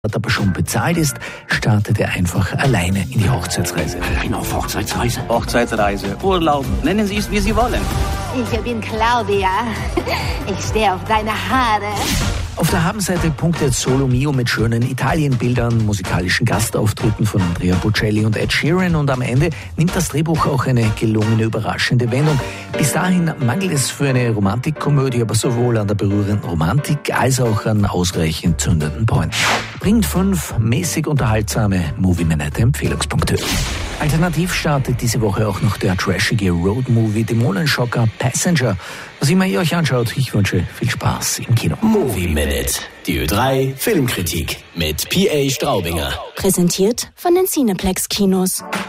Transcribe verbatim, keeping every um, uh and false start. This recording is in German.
aber schon bezahlt ist, startet er einfach alleine in die Hochzeitsreise. Allein auf Hochzeitsreise? Hochzeitsreise, Urlaub, nennen Sie es, wie Sie wollen. Ich bin Claudia. Ich stehe auf deine Haare. Auf der Habenseite punktet Solo Mio mit schönen Italienbildern, musikalischen Gastauftritten von Andrea Bocelli und Ed Sheeran und am Ende nimmt das Drehbuch auch eine gelungene, überraschende Wendung. Bis dahin mangelt es für eine Romantikkomödie aber sowohl an der berührenden Romantik als auch an ausreichend zündenden Pointen. Bringt fünf mäßig unterhaltsame Movie-Minute-Empfehlungspunkte. Alternativ startet diese Woche auch noch der trashige Road-Movie Dämonenschocker Passenger. Was immer ihr euch anschaut, ich wünsche viel Spaß im Kino. Movie Minute, die Ö drei Filmkritik mit P A Straubinger. Präsentiert von den Cineplex Kinos.